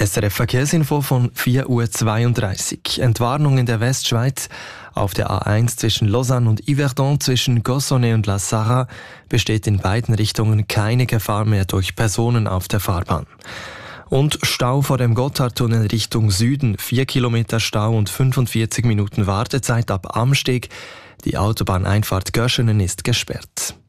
SRF Verkehrsinfo von 4:32 Uhr. Entwarnung in der Westschweiz. Auf der A1 zwischen Lausanne und Yverdon, zwischen Gossonay und La Sarre besteht in beiden Richtungen keine Gefahr mehr durch Personen auf der Fahrbahn. Und Stau vor dem Gotthardtunnel Richtung Süden. 4 Kilometer Stau und 45 Minuten Wartezeit ab Amsteg. Die Autobahneinfahrt Göschenen ist gesperrt.